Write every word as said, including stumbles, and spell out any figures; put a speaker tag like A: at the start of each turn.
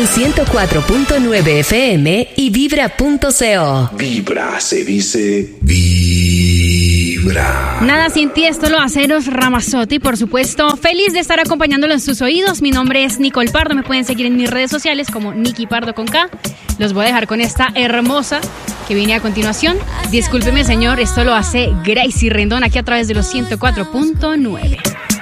A: ciento cuatro punto nueve F M y vibra punto co.
B: Vibra, se dice vibra.
C: Nada sin ti, esto lo hace Eros Ramazzotti, y por supuesto, feliz de estar acompañándolo en sus oídos. Mi nombre es Nicole Pardo, me pueden seguir en mis redes sociales como Nicky Pardo con K. Los voy a dejar con esta hermosa que viene a continuación. Discúlpeme, señor, esto lo hace Gracie Rendón aquí a través de los ciento cuatro punto nueve.